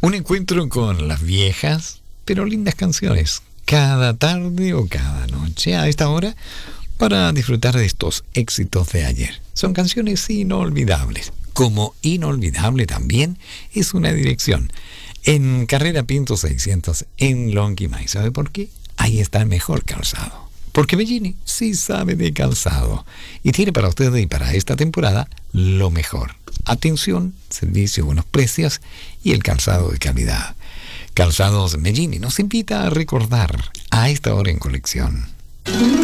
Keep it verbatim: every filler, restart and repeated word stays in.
Un encuentro con las viejas, pero lindas canciones, cada tarde o cada noche a esta hora, para disfrutar de estos éxitos de ayer. Son canciones inolvidables. Como inolvidable también es una dirección. En Carrera Pinto seiscientos, en Lonquimay. ¿Sabe por qué? Ahí está el mejor calzado. Porque Bellini sí sabe de calzado. Y tiene para ustedes y para esta temporada lo mejor. Atención, servicio, buenos precios y el calzado de calidad. Calzados Bellini nos invita a recordar a esta hora en colección.